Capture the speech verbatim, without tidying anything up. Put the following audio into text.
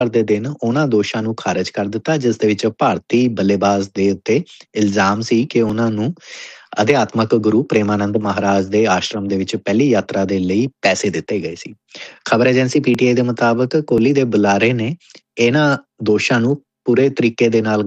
ਦੇ ਦਿਨ ਉਹਨਾਂ ਦੋਸ਼ਾਂ ਨੂੰ ਖਾਰਜ ਕਰ ਦਿੱਤਾ ਜਿਸ ਦੇ ਵਿੱਚ ਭਾਰਤੀ ਬੱਲੇਬਾਜ਼ ਦੇ ਉੱਤੇ ਇਲਜ਼ਾਮ ਸੀ ਕਿ ਉਹਨਾਂ ਨੂੰ ਅਧਿਆਤਮਕ ਗੁਰੂ ਪ੍ਰੇਮਾਨੰਦ ਮਹਾਰਾਜ ਦੇ ਆਸ਼ਰਮ ਦੇ ਵਿੱਚ ਪਹਿਲੀ ਯਾਤਰਾ ਦੇ ਲਈ ਪੈਸੇ ਦਿੱਤੇ ਗਏ ਸੀ। ਖਬਰ ਏਜੰਸੀ ਪੀਟੀਆਈ ਦੇ ਮੁਤਾਬਕ ਕੋਹਲੀ ਦੇ ਬੁਲਾਰੇ ਨੇ ਇਹਨਾਂ ਦੋਸ਼ਾਂ ਨੂੰ ਪੂਰੇ ਤਰੀਕੇ ਦੇ ਨਾਲ